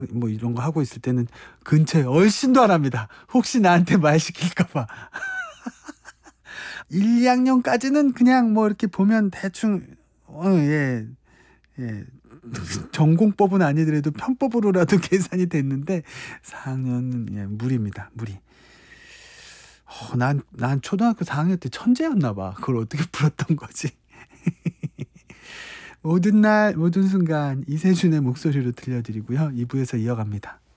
뭐 이런 거 하고 있을 때는 근처에 얼씬도 안 합니다. 혹시 나한테 말 시킬까 봐. 1-2 학년까지는 그냥 뭐 이렇게 보면 대충 예. 예. 전공법은 아니더라도 편법으로라도 계산이 됐는데 4 학년은 무리입니다, 무리. 난 초등학교 4 학년 때 천재였나 봐. 그걸 어떻게 풀었던 거지. 모든 날 모든 순간 이세준의 목소리로 들려드리고요. 2 부에서 이어갑니다.